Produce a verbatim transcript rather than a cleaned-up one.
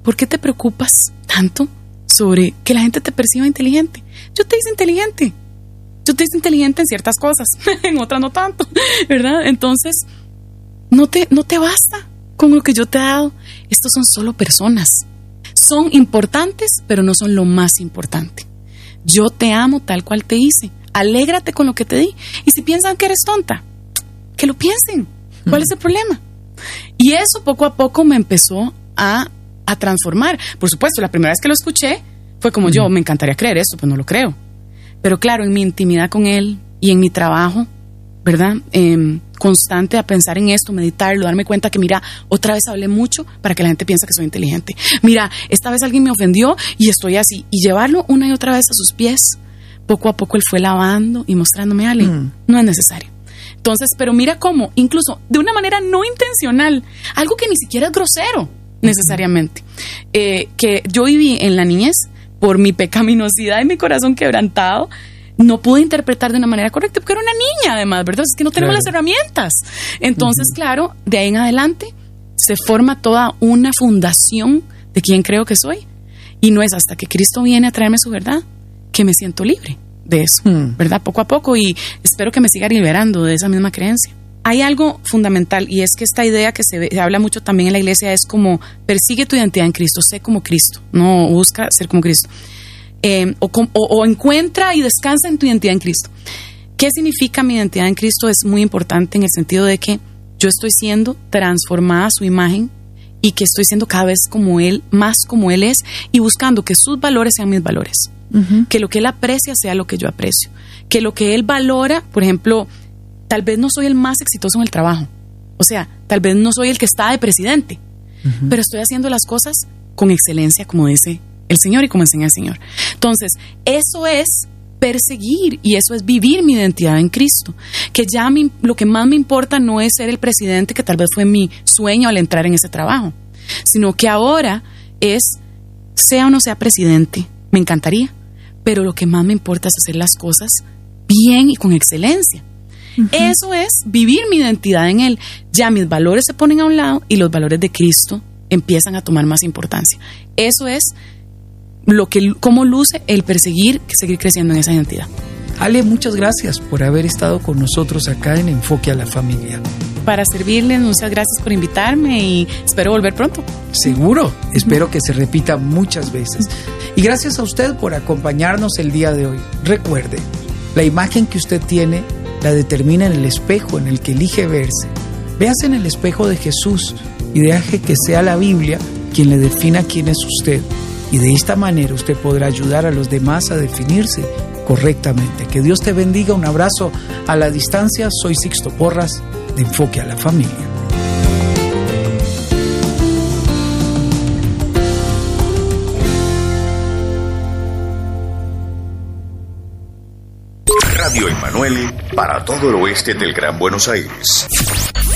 ¿por qué te preocupas tanto sobre que la gente te perciba inteligente? Yo te hice inteligente. Yo te hice inteligente en ciertas cosas, en otras no tanto, ¿verdad? Entonces, no te, no te basta con lo que yo te he dado. Estos son solo personas. Son importantes, pero no son lo más importante. Yo te amo tal cual te hice. Alégrate con lo que te di. Y si piensan que eres tonta, que lo piensen. ¿Cuál es el problema? Y eso poco a poco me empezó a, a transformar. Por supuesto, la primera vez que lo escuché fue como yo, me encantaría creer esto, pues no lo creo. Pero claro, en mi intimidad con él y en mi trabajo, ¿verdad? Eh, constante a pensar en esto, meditarlo, darme cuenta que mira, otra vez hablé mucho para que la gente piense que soy inteligente. Mira, esta vez alguien me ofendió y estoy así. Y llevarlo una y otra vez a sus pies, poco a poco él fue lavando y mostrándome, Ale, mm. no es necesario. Entonces, pero mira cómo, incluso de una manera no intencional, algo que ni siquiera es grosero necesariamente, eh, que yo viví en la niñez por mi pecaminosidad y mi corazón quebrantado, no pude interpretar de una manera correcta porque era una niña además, ¿verdad? Es que no tenemos claro. las herramientas. Entonces, uh-huh. claro, de ahí en adelante se forma toda una fundación de quién creo que soy, y no es hasta que Cristo viene a traerme su verdad que me siento libre de eso, hmm. ¿verdad? Poco a poco, y espero que me siga liberando de esa misma creencia. Hay algo fundamental, y es que esta idea que se, ve, se habla mucho también en la iglesia es como persigue tu identidad en Cristo, sé como Cristo, no busca ser como Cristo. Eh, o, o, o encuentra y descansa en tu identidad en Cristo. ¿Qué significa mi identidad en Cristo? Es muy importante en el sentido de que yo estoy siendo transformada a su imagen y que estoy siendo cada vez como Él, más como Él es, y buscando que sus valores sean mis valores. Uh-huh. Que lo que Él aprecia sea lo que yo aprecio. Que lo que Él valora, por ejemplo, tal vez no soy el más exitoso en el trabajo. O sea, tal vez no soy el que está de presidente, uh-huh. pero estoy haciendo las cosas con excelencia, como dice el Señor y como enseña el Señor. Entonces, eso es perseguir y eso es vivir mi identidad en Cristo. Que ya me, lo que más me importa no es ser el presidente, que tal vez fue mi sueño al entrar en ese trabajo, sino que ahora es, sea o no sea presidente, me encantaría, pero lo que más me importa es hacer las cosas bien y con excelencia. Uh-huh. Eso es vivir mi identidad en Él. Ya mis valores se ponen a un lado y los valores de Cristo empiezan a tomar más importancia. Eso es lo que, cómo luce el perseguir, seguir creciendo en esa identidad. Ale, muchas gracias por haber estado con nosotros acá en Enfoque a la Familia. Para servirles, muchas gracias por invitarme y espero volver pronto. Seguro, espero que se repita muchas veces. Y gracias a usted por acompañarnos el día de hoy. Recuerde, la imagen que usted tiene la determina en el espejo en el que elige verse. Véase en el espejo de Jesús y deje que sea la Biblia quien le defina quién es usted. Y de esta manera usted podrá ayudar a los demás a definirse correctamente. Que Dios te bendiga. Un abrazo a la distancia. Soy Sixto Porras, de Enfoque a la Familia. Radio Emmanuel para todo el oeste del Gran Buenos Aires.